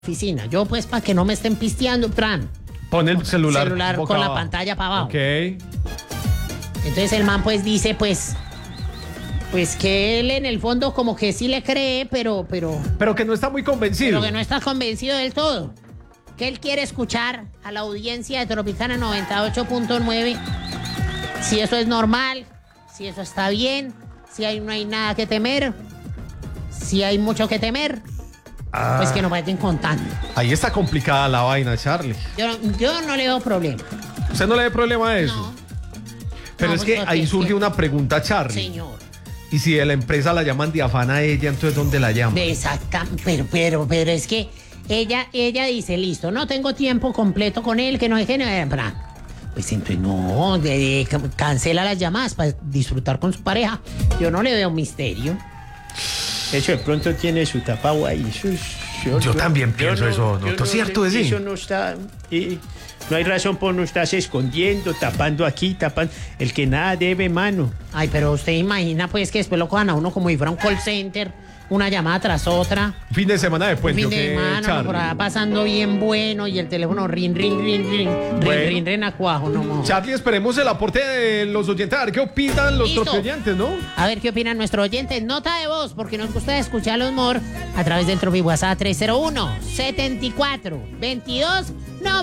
oficina. Yo pues para que no me estén pisteando, Fran. Pon el celular Con boca la abajo. pantalla para abajo. Ok. Entonces el man pues dice pues que él en el fondo como que sí le cree, pero Pero que no está muy convencido. que no está convencido del todo. Que él quiere escuchar a la audiencia de Tropicana 98.9 si eso es normal, si eso está bien, si no hay nada que temer, si hay mucho que temer. Pues que nos vayan contando. Ahí está complicada la vaina, Charlie. Yo no le veo problema. ¿Usted no le ve problema a eso? No. Pero No, es pues que porque ahí es surge que- una pregunta, Charlie. Señor. Y si de la empresa la llaman de afán a ella, entonces ¿dónde la llaman? Exactamente, pero es que ella dice, listo, no tengo tiempo completo con él, que no es que no. Pues entonces no, cancela las llamadas para disfrutar con su pareja. Yo no le veo misterio. Eso de pronto tiene su tapagua ahí. Yo también pienso eso, ¿no? ¿Es cierto de sí? Eso no está... no hay razón por no estarse escondiendo, tapando aquí, tapando... El que nada debe, mano. Ay, pero usted imagina pues que después lo cojan a uno como si fuera un call center, una llamada tras otra. Fin de semana después, Fin ¿yo de qué, semana, Charlie? por allá pasando bien bueno y el teléfono rin, a cuajo, no mojo. Charlie, esperemos el aporte de los oyentes, a ver qué opinan los Listo. propios oyentes, ¿no? A ver qué opinan nuestros oyentes. Nota de voz, porque nos gusta escuchar los more a través del Tropi WhatsApp 301 74 22